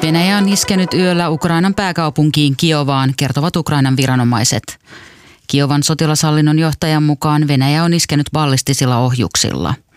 Venäjä on iskenyt yöllä Ukrainan pääkaupunkiin Kiovaan, kertovat Ukrainan viranomaiset. Kiovan sotilashallinnon johtajan mukaan Venäjä on iskenyt ballistisilla ohjuksilla.